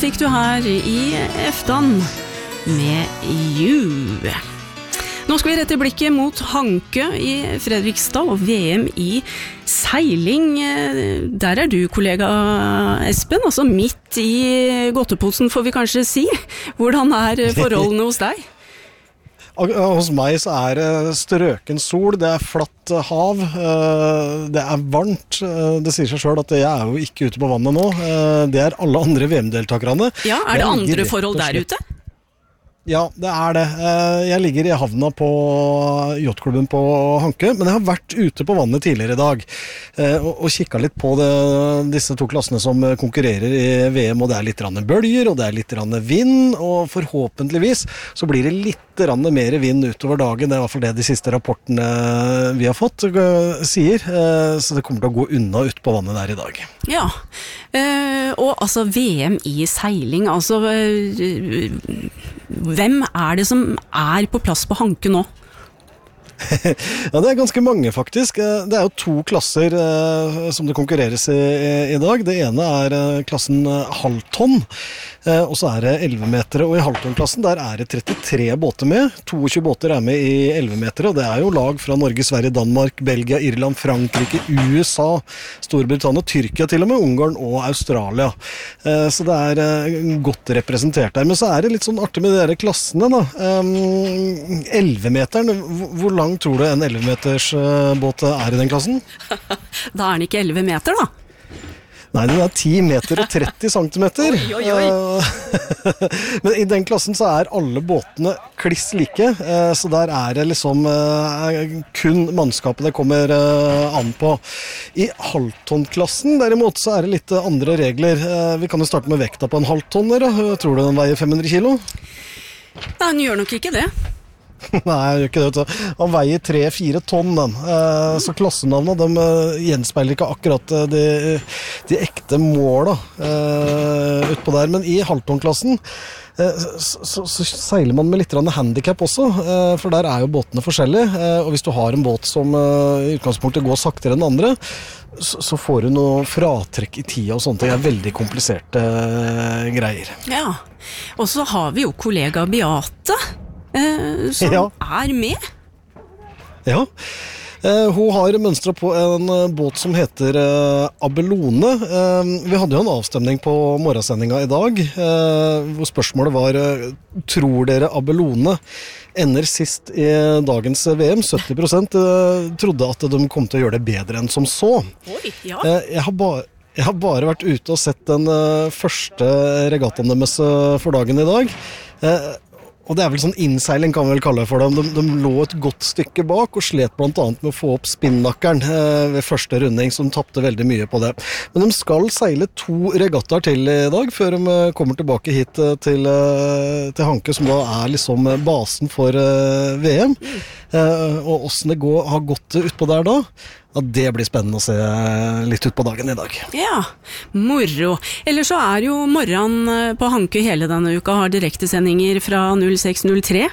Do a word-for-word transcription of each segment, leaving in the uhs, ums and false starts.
Fikk du her i Eftan med You. Nå skal vi rette blikket mot Hanke i Fredrikstad og V M i seiling. Der er du, kollega Espen, altså midt i godteposen får vi kanskje si. Hvordan er forholdene hos deg? Hos meg så er det strøken sol, det er flatt hav, det er varmt. Det sier seg selv at jeg er jo ikke ute på vannet nå. Det er alle andre V M-deltakerne. Ja, er det andre forhold der ute? Ja, det er det. Jeg ligger i havna på yachtklubben på Hanke, men jeg har vært ute på vannet tidligere i dag og, og kikket litt på det, disse to klassene som konkurrerer i V M, og det er litt rann bølger, og det er litt rann vind, og forhåpentligvis så blir det litt rann mer vind utover dagen. Det er i hvert fall det de siste rapportene vi har fått sier, så det kommer til å gå unna ut på vannet der i dag. Ja, og altså V M i seiling, altså hvem er det som er på plass på Hanke nå? Ja, det er ganske mange faktisk. Det er jo to klasser eh, som det konkurreres i, i dag. Det ene er eh, klassen halvtonn, eh, og så er det elleve meter, og i halvtonnklassen der er det trettitre båter med. tjueto båter er med i elleve meter, og det er jo lag fra Norge, Sverige, Danmark, Belgia, Irland, Frankrike, U S A, Storbritannia, Tyrkia til og med, Ungarn og Australia. Eh, så det er eh, godt representert der. Men så er det litt sånn artig med de der klassene da. Um, elleve meteren, hvor lang tror du en elleve meters båt er i den klassen? Da er den ikke elleve meter da? Nei, den er ti meter og tretti centimeter. Oi, oi, oi. Men i den klassen så er alle båtene kliss like, så der er det liksom kun mannskapet det kommer an på. I halvtonnklassen derimot så er det litt andre regler. Vi kan jo starte med vekta på en halvtonner. Tror du den veier fem hundre kilo? Nei, den gjør nok ikke det. Nei, jeg gjør ikke det. Han veier tre fire tonn, den. Så klassenavnene, de gjenspeiler ikke akkurat de, de ekte måla utpå der. Men i halvtonnklassen så, så, så seiler man med litt handicap også, for der er jo båtene forskjellige. Og hvis du har en båt som i utgangspunktet går saktere enn andre, så, så får du noe fratrekk i tida og sånt. Det er veldig kompliserte greier. Ja, og så har vi jo kollega Beate, Eh, som ja. er med. Ja, eh, hun har mønstret på en båt som heter eh, Abelone. Eh, vi hadde jo en avstemning på morgensendinga i dag, eh, hvor spørsmålet var, eh, tror dere Abelone ender sist i dagens V M? sytti prosent eh, trodde at de kom til å gjøre det bedre enn som så. Oi, ja. eh, jeg har bare Jeg har bare vært ute og sett den uh, første regattaen deres uh, for dagen i dag. Uh, Og det er vel sånn innseiling kan vi vel kalle det for dem. De, de lå et godt stykke bak og slet blant annet med å få opp spinnakkeren eh, ved første runding, som tappte veldig mye på det. Men de skal seile to regattaer til i dag, før de kommer tilbake hit til, til Hanke, som da er liksom basen for eh, V M. Eh, og hvordan det går, har gått utpå der da, ja, det blir spennende å se litt ut på dagen i dag. Ja, moro. Ellers så er jo morgenen på Hanke hele denne uka, har direktesendinger fra null seks null tre.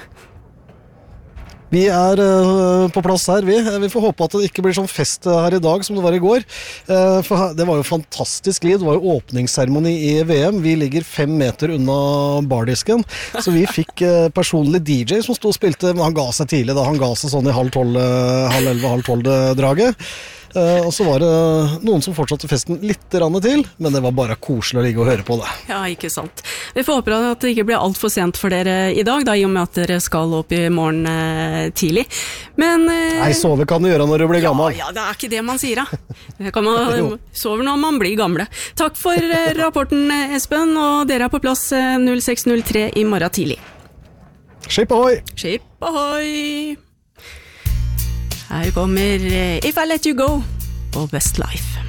Vi er uh, på plass her, vi. Vi får håpe at det ikke blir sånn fest her i dag som det var i går. Uh, for det var jo fantastisk liv. Det var jo åpningsseremoni i V M. Vi ligger fem meter unna bardisken, så vi fikk uh, personlig D J som stod og spilte, men han ga seg tidlig da. Han ga seg sånn i halv tolv, uh, halv elleve, halv tolv draget. Uh, og så var det noen som fortsatte festen litt rann til, men det var bare koselig å ligge og høre på det. Ja, ikke sant. Vi får håpe at det ikke blir alt for sent for dere i dag, da, i og med at dere skal opp i morgen uh, tidlig. Men... Uh, Nei, sove kan du gjøre når du blir gammel. Ja, ja, det er ikke det man sier, da. Det kan man sove når man blir gamle. Takk for uh, rapporten, Espen, og dere er på plass uh, null seks null tre i morgen tidlig. Skip ahoy! Skip ahoy! Her kommer If I Let You Go på Westlife.